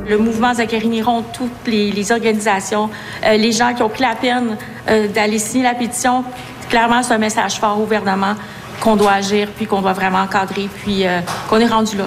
Le mouvement Zachary Néron, toutes les organisations, les gens qui ont pris la peine d'aller signer la pétition, clairement, c'est un message fort au gouvernement qu'on doit agir, puis qu'on doit vraiment encadrer, puis qu'on est rendu là.